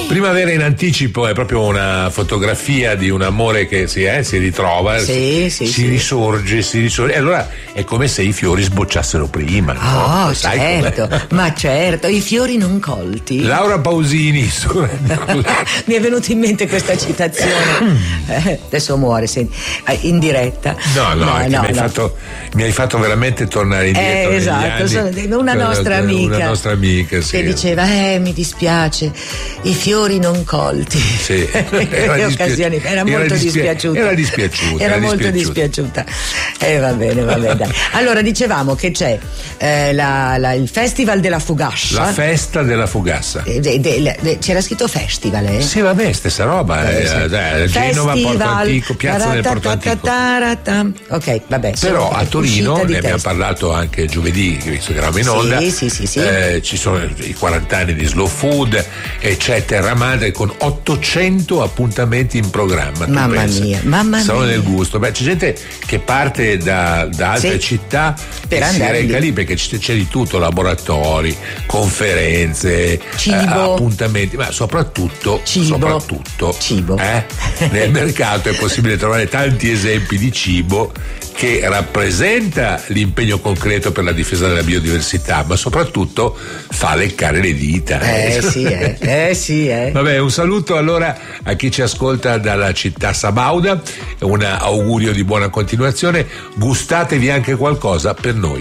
Primavera in anticipo è proprio una fotografia di un amore che si ritrova, si risorge. E allora è come se i fiori sbocciassero prima. Oh, no? certo, ma certo, i fiori non colti. Laura Pausini. Mi è venuta in mente questa citazione. Adesso muore, in diretta. Mi hai fatto veramente tornare indietro. Esatto, una nostra amica sì. Che diceva: mi dispiace, i fiori non colti. Sì. Era molto dispiaciuta. Era molto dispiaciuta. Va bene, dai. Allora, dicevamo che c'è il Festival della Fugassa. La festa della Fugassa. C'era scritto festival, eh? Sì, vabbè, stessa roba. Genova, Porto Antico, Piazza del Porto Antico. Ok, vabbè. Però a Torino, ne abbiamo parlato anche giovedì, visto che eravamo in onda. Sì. Ci sono i 40 anni di Slow Food e c'è Terra Madre con 800 appuntamenti in programma. Mamma mia. Salone del gusto. Beh, c'è gente che parte da altre città e si reca lì perché c'è di tutto, laboratori, conferenze, appuntamenti, ma soprattutto cibo. Nel mercato è possibile trovare tanti esempi di cibo che rappresenta l'impegno concreto per la difesa della biodiversità, ma soprattutto fa leccare le dita. Sì. Vabbè, un saluto allora a chi ci ascolta dalla città sabauda, un augurio di buona continuazione, gustatevi anche qualcosa per noi.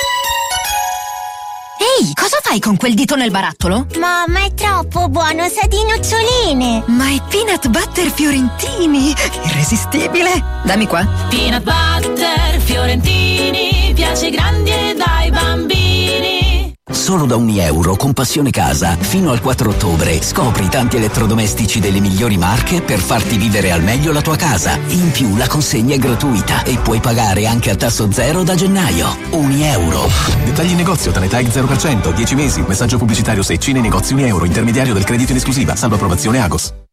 Ehi, cosa fai con quel dito nel barattolo? Mamma, è troppo buono, sa di noccioline. Ma è peanut butter fiorentini, irresistibile. Dammi qua. Peanut butter fiorentini, piace ai grandi e dai bambini. Solo da €1 con Passione Casa, fino al 4 ottobre, scopri tanti elettrodomestici delle migliori marche per farti vivere al meglio la tua casa. In più la consegna è gratuita e puoi pagare anche a tasso zero da gennaio. €1. Dettagli in negozio, Tanetag 0%, 10 mesi, messaggio pubblicitario se Cine Negozi €1, intermediario del credito in esclusiva, salvo approvazione Agos.